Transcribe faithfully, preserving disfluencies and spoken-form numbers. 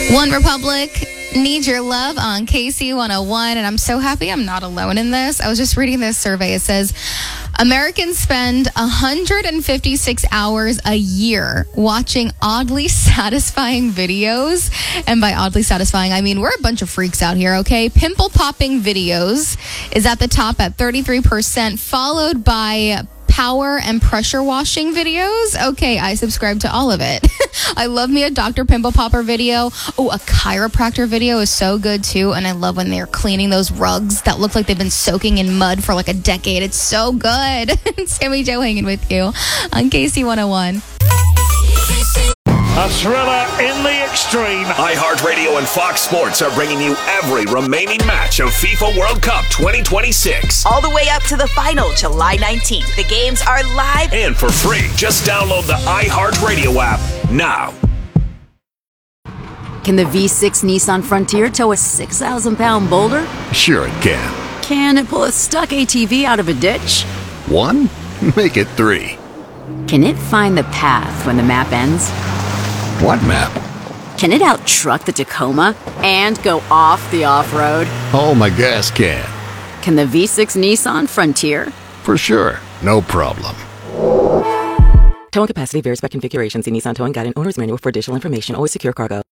One Republic, Need Your Love on K C one oh one. And I'm so happy I'm not alone in this. I was just reading this survey. It says Americans spend one hundred fifty-six hours a year watching oddly satisfying videos. And by oddly satisfying, I mean we're a bunch of freaks out here, okay? Pimple popping videos is at the top at thirty-three percent, followed by power and pressure washing videos. Okay, I subscribe to all of it. I love me a Doctor Pimple Popper video. Oh, a chiropractor video is so good too. And I love when they're cleaning those rugs that look like they've been soaking in mud for like a decade. It's so good. Sammy Joe hanging with you on K C one oh one. A thriller in the extreme. iHeartRadio and Fox Sports are bringing you every remaining match of FIFA World Cup twenty twenty-six. All the way up to the final, July nineteenth. The games are live and for free. Just download the iHeartRadio app now. Can the V six Nissan Frontier tow a six thousand pound boulder? Sure it can. Can it pull a stuck A T V out of a ditch? One? Make it three. Can it find the path when the map ends? What map? Can it out-truck the Tacoma and go off the off-road? Oh, my gas can. Can the V six Nissan Frontier? For sure. No problem. Towing capacity varies by configuration. See Nissan Towing Guide and Owner's Manual for additional information. Always secure cargo.